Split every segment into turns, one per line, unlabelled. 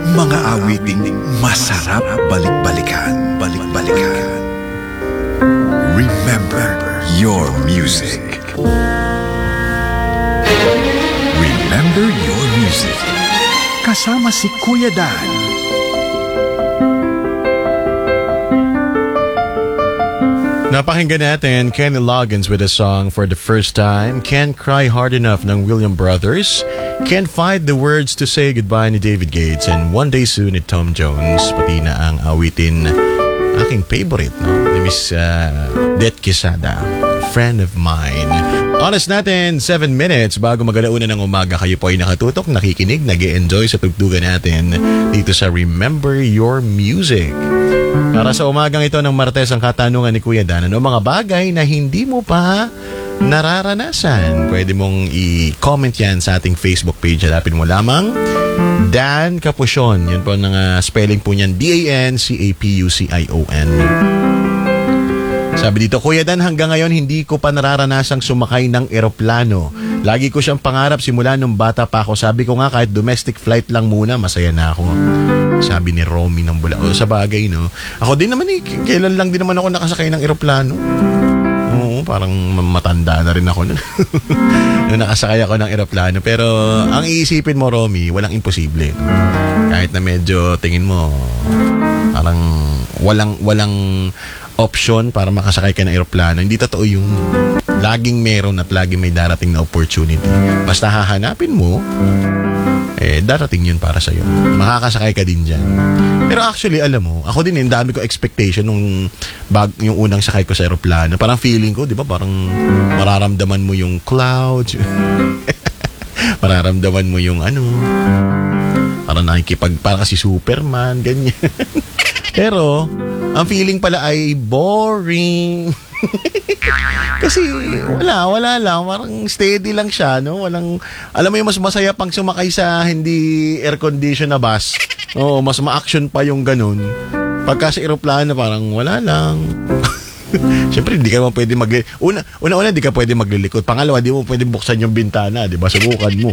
Mga awiting masarap balik-balikan. Balik-balikan. Remember your music. Remember your music. Kasama si Kuya Dan.
Napakinggan natin Kenny Loggins with a song For the First Time, Can't Cry Hard Enough ng William Brothers, Can't Find the Words to Say Goodbye ni David Gates, and One Day Soon ni Tom Jones, pati na ang awitin aking favorite, no? Ni Miss Det Quesada, Friend of Mine. Oras natin, 7 minutes bago mag-alauna ng umaga. Kayo po ay nakatutok, nakikinig, nag-e-enjoy sa tugtugan natin dito sa Remember Your Music. Para sa umagang ito ng Martes, ang katanungan ni Kuya Dan, ano mga bagay na hindi mo pa nararanasan? Pwede mong i-comment yan sa ating Facebook page. Hanapin mo lamang Dan Capucion. Yun po ang spelling po niyan, DANCAPUCION. Sabi dito, Kuya Dan, hanggang ngayon hindi ko pa nararanasang sumakay ng eroplano. Lagi ko siyang pangarap simula nung bata pa ako. Sabi ko nga kahit domestic flight lang muna, masaya na ako. Sabi ni Romy ng Bulacan. Sa bagay, no? Ako din naman kailan lang din naman ako nakasakay ng eroplano. Oo, parang matanda na rin ako nun. Nung nakasakay ako ng eroplano. Pero ang iisipin mo, Romy, walang imposible. Kahit na medyo tingin mo, parang walang option para makasakay ka ng eroplano. Hindi totoo yung laging meron at laging may darating na opportunity. Basta hahanapin mo, darating yun para sa'yo. Makakasakay ka din dyan. Pero actually, alam mo, ako din, dami ko expectation nung yung unang sakay ko sa aeroplano. Parang feeling ko, di ba, parang mararamdaman mo yung clouds. Mararamdaman mo yung parang parang kasi Superman, ganyan. Pero, ang feeling pala ay boring. Kasi wala lang, parang steady lang siya, no? Walang, alam mo yung mas masaya pang sumakay sa hindi air condition na bus. Oo, mas ma-action pa yung ganun. Pagka sa eroplano parang wala lang. Siyempre hindi ka mo pwede una hindi ka pwede maglilikot. Pangalawa, hindi mo pwede buksan yung bintana, di ba? Subukan mo.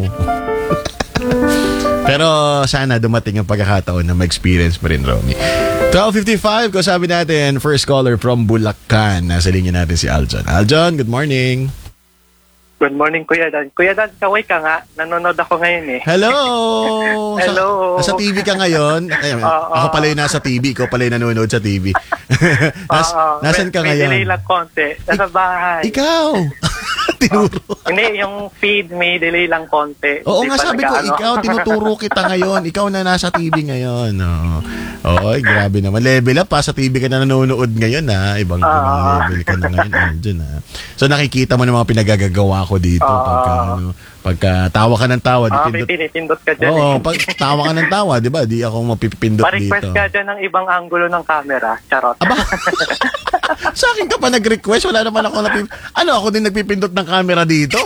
Pero sana dumating ang pagkakataon na ma-experience mo rin, Romy. 12:55, kung sabi natin, first caller from Bulacan. Nasa linya natin si Aljon. Aljon, good morning.
Good morning, Kuya Dan. Kuya Dan, kaway ka nga. Nanonood ako ngayon eh.
Hello!
Hello!
Nasa TV ka ngayon? Ako pala yung nasa TV. Ikaw pala yung nanonood sa TV. Nasaan ka ngayon?
May delay lang konti. Nasa bahay.
Ikaw! Tinuro.
Hindi, yung feed may delay lang konti.
Oo nga, sabi ko, ikaw, tinuturo kita ngayon. Ikaw na nasa TV ngayon. Oo, grabe naman. Level up pa sa TV ka na nanonood ngayon, ha? Ibang level ka na ngayon, Aljon, ha? So, nakikita mo ng mga pinagagagawa ko dito. Pagka tawa ka ng tawa,
pinipindot ka dyan.
Oo, pag tawa ka ng tawa, di ba? Di ako mapipindot dito.
Pa-request ka dyan ng ibang angulo ng camera. Charot.
Aba, sa akin ka pa nag-request. Wala naman ako ako din nagpipindot ng camera dito.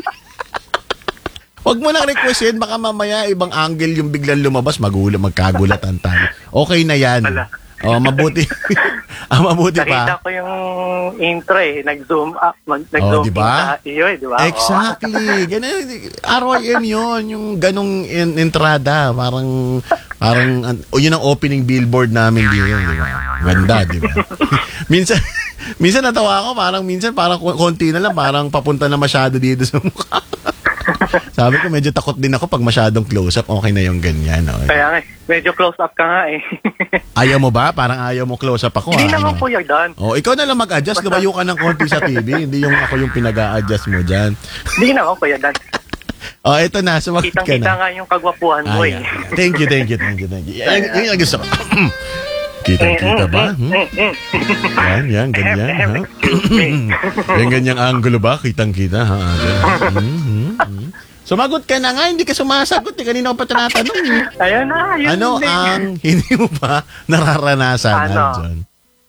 Wag mo nang request yan. Baka mamaya ibang angle yung biglang lumabas. Magkagulatan tayo. Okay na yan. Mabuti. Mabuti pa.
Nakita ko yung intro nag-zoom up. Nag-zoom
diba?
Iyo diba?
Exactly. Ganun, RYM yun. Yung ganong entrada. Parang yun ang opening billboard namin dito. Diba? Ganda, diba? minsan natawa ako. Parang konti na lang. Parang papunta na masyado dito sa mukha. Sabi ko, medyo takot din ako pag masyadong close-up. Okay na yung ganyan. No?
Kaya medyo close-up ka nga eh.
Ayaw mo ba? Parang ayaw mo close-up ako.
Hindi naman po yan.
Ikaw na lang mag-adjust. Lumayo ka ng konti sa TV. Hindi yung ako yung pinag-a-adjust mo dyan.
Hindi naman po yan.
Ito na. Sumakit ka na.
Kitang-kita nga yung kagwapuhan mo eh.
Thank you. Yan ang gusto ko. Kita ba? Yan, ganyan. Yan, ganyang angulo ba? Kitang-kita, ha? Sumagot ka na nga, hindi ka sumasagot. Kanina ko pa tinatanong.
Ayun na, yun.
Ano ang hindi mo pa nararanasan, Aljon?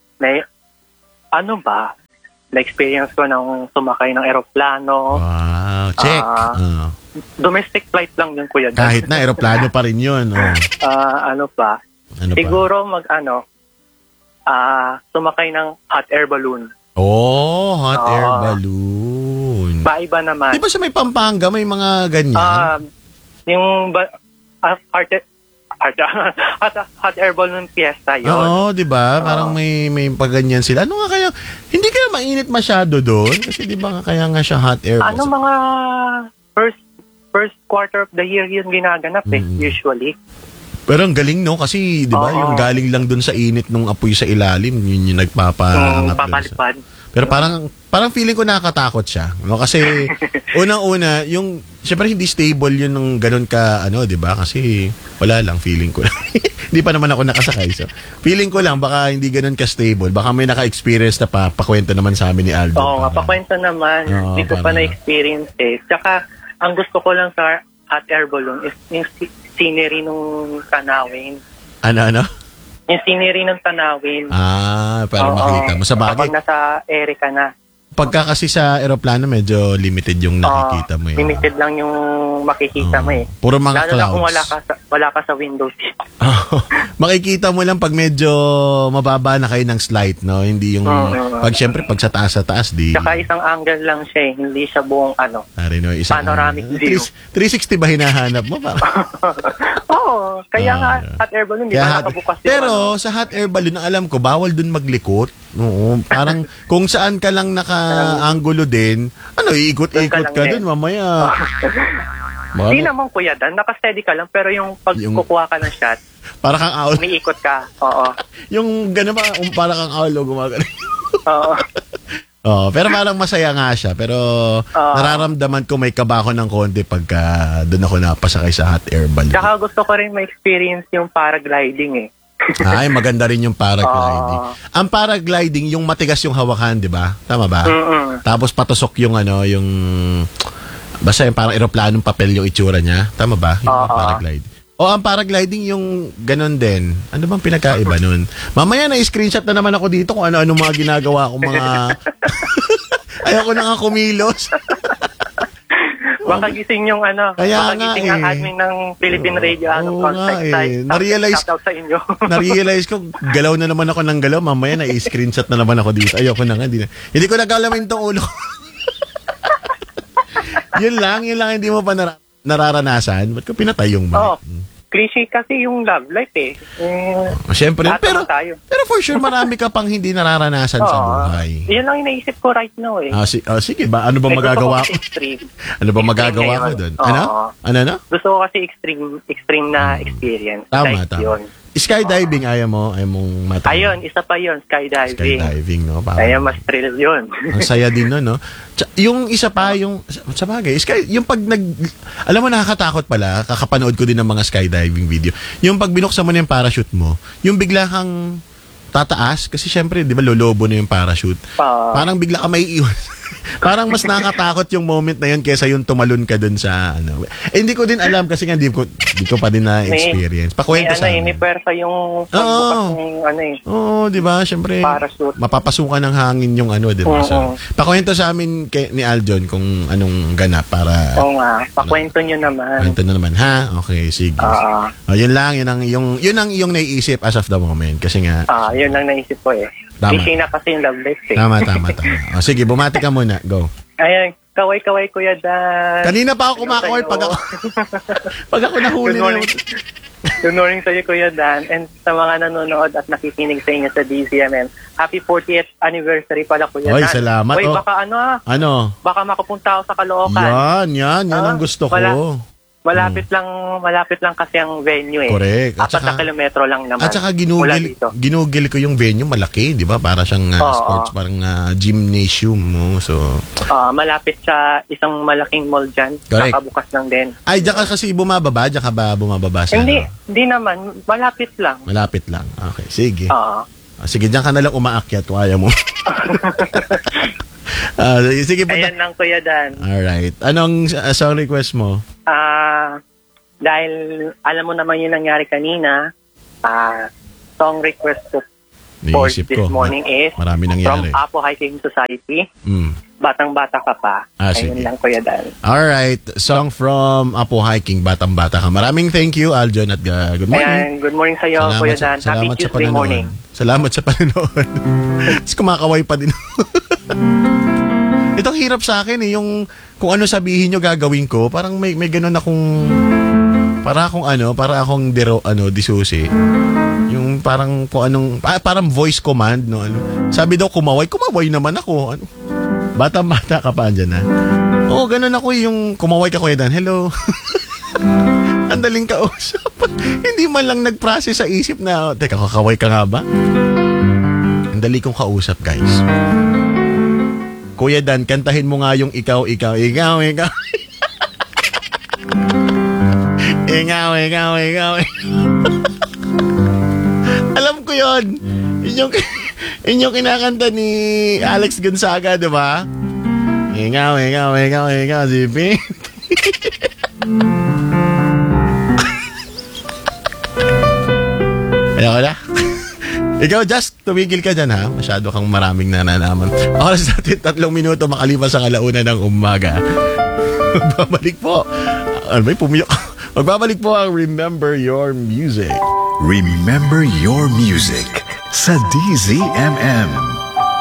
Ba? Na-experience ko nang sumakay ng eroplano.
Wow, check.
Domestic flight lang yun, Kuya.
Kahit na, eroplano pa rin yun.
Pa? Siguro sumakay ng hot air balloon.
Hot air balloon.
Iba naman.
Di ba sa may Pampanga may mga ganyan?
Yung hot air balloon fiesta yun.
Oo, di ba? Parang may paganyan sila. Ano nga kaya, hindi kaya mainit masyado doon? Kasi di ba nga kaya nga siya hot air balloon?
Mga first quarter of the year yun ginaganap usually.
Pero ang galing, no? Kasi, di ba, yung galing lang doon sa init nung apoy sa ilalim, yun yung nagpapaangat.
Papalipad.
Pero parang feeling ko nakakatakot siya. No? Kasi, unang-una, yung, syempre hindi stable yun ng ganun ka, di ba? Kasi, wala lang, feeling ko lang. Hindi pa naman ako nakasakay. So, feeling ko lang, baka hindi ganun ka-stable. Baka may naka-experience na pakwento naman sa amin ni Aldo.
Oo nga, pakwento naman. Hindi ko pa na-experience eh. Tsaka, ang gusto ko lang sa hot air balloon is yung scenery nung tanawin.
Ano?
Yung scenery ng tanawin.
Para makita mo. Sa bagay.
Kapag nasa ere ka na.
Pagka kasi sa aeroplano, medyo limited yung nakikita mo.
Limited lang yung makikita mo eh.
Puro mga
lalo
clouds.
Lalo na kung wala ka sa window seat.
Makikita mo lang pag medyo mababa na kayo ng slight, no? Hindi yung, syempre, pag sa taas, di...
Saka isang angle lang siya eh. Hindi siya buong panoramic view.
360 ba hinahanap mo?
Oo. Kaya nga, hot air balloon, di ba nakabukas yung
Pero sa hot air balloon, ang alam ko, bawal dun maglikot. Oo. Parang kung saan ka lang naka-angulo din, iikot-ikot ka dun mamaya.
Hindi naman Kuya Dan, naka-steady ka lang, pero yung pag kukuha ka ng shot,
para kang owl.
umiikot ka. Oo.
Yung gano'n ba, para kang owl o gumagano.
Oo.
Pero parang masaya nga siya. Pero nararamdaman ko may kaba ko ng konti pagka doon ako napasakay sa hot air balloon.
Tsaka gusto ko rin ma-experience yung paragliding eh.
Ay, maganda rin yung paragliding. Ang paragliding, yung matigas yung hawakan, di ba? Tama ba? Tapos patusok yung yung... Basta yung parang aeroplanong papel yung itsura niya. Tama ba? Yung paragliding. O ang paragliding yung ganon din. Ano bang pinakaiba nun? Mamaya na-screenshot na naman ako dito kung ano-ano mga ginagawa kong mga... Ayoko na nga kumilos.
Baka gising yung
Kaya
baka gising ang admin ng Philippine Radio.
Na-realize
sa inyo.
Na-realize ko, galaw na naman ako ng galaw. Mamaya na-screenshot na naman ako dito. Ayoko na nga. Hindi ko nagalamin tong ulo ko. Yun lang hindi mo pa nararanasan. Ba't ko pinatay yung mic?
Cliché kasi yung love life eh.
Siyempre, pero
tayo.
for sure marami ka pang hindi nararanasan sa buhay.
Yan lang inaisip ko right now eh.
Sige ba? Ano ba magagawa ko? Ano ba magagawa ko doon? Ano?
Gusto ko kasi extreme na experience.
Tama.
Yun.
Skydiving, ayaw mong matay.
Ayun, isa pa yun, skydiving.
Skydiving, no?
Ayun, mas thrill yun.
Ang saya din no? Yung isa pa, yung, sa bagay, yung pag alam mo, nakakatakot pala, kakapanood ko din ng mga skydiving video. Yung pag binuksan mo na yung parachute mo, yung bigla kang tataas, kasi syempre, di ba, lolobo na yung parachute. Parang bigla ka maiiwan. Parang mas nakakatakot yung moment na yun kaysa yung tumalon ka dun sa hindi ko din alam kasi nga di ko pa din na-experience. Pakwento sa akin.
May persa yung pagbukas ng
di ba? Syempre,
parachute.
mapapasukan ng hangin yung di ba? So, pakwento sa amin ni Aljon kung anong ganap para...
Oo nga. Pakwento nyo naman.
Kwento na naman, ha? Okay, sige. Yun lang, yun ang iyong naiisip as of the moment. Kasi nga...
yun lang naisip ko eh.
Tama.
Busy na kasi yung love life eh.
Tama. Sige, bumati ka muna. Go.
Ayan, kaway-kaway Kuya Dan.
Kanina pa ako kumakaway pag ako nahuli.
Good morning sa iyo Kuya Dan and sa mga nanonood at nakikinig sa inyo sa DZMM. Happy 40th anniversary pala Kuya Dan.
Oy, salamat.
Baka Ano? Baka makapunta ako sa Caloocan.
Yan ang gusto ko.
Malapit lang kasi ang venue eh.
Correct.
4 na kilometro lang naman.
At saka ginugil ko yung venue, malaki, di ba? Para siyang sports, parang gymnasium mo. So,
malapit sa isang malaking mall dyan.
Correct.
Nakabukas lang din.
Ay, diyan ka kasi bumababa? Diyan ka ba bumababa sa
Hindi naman. Malapit lang.
Malapit lang. Okay, sige. Sige, diyan ka na lang umaakyat kung ayaw mo. Sige,
ayan lang Kuya Dan.
Alright. Anong song request mo?
Dahil alam mo naman yung nangyari kanina, song request ko for this morning is
marami nangyari.
From Apo Hiking Society. Batang-bata ka pa. Ayun lang Kuya Dan.
Alright. Song from Apo Hiking, Batang-bata ka. Maraming thank you, Aljon, at good morning.
Ayan, good morning sa iyo Kuya Dan. Happy Tuesday morning.
Salamat sa panonood. Tapos kumakaway pa din. Itong hirap sa akin yung kung ano sabihin nyo gagawin ko, parang may ganun akong Para akong disusi. Yung parang kung anong, parang voice command, no? Sabi daw kumaway naman ako. Bata-bata ka pa andyan, ha? Oo, ganun ako yung kumaway ka, Kuya Dan. Hello. Ang daling kausap. Hindi man lang nag-process sa isip na, teka, kakaway ka nga ba? Ang dali kong kausap, guys. Kuya Dan, kantahin mo nga yung ikaw. Ikaw. Alam ko yun. Yung kinakanta ni Alex Gonzaga, di ba? Ikaw, zipin. Ayaw ko na. Ikaw, just tumigil ka dyan, ha? Masyado kang maraming nananaman. Oras natin 3 minuto makalipas ang 1:00 ng umaga. Magbabalik po. May pumiyok. Magbabalik po ang Remember Your Music.
Remember Your Music sa DZMM.